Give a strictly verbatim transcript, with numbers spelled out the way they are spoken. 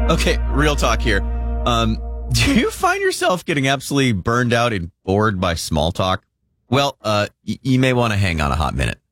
Okay, real talk here. Um, do you find yourself getting absolutely burned out and bored by small talk? Well, uh, y- you may want to hang on a hot minute.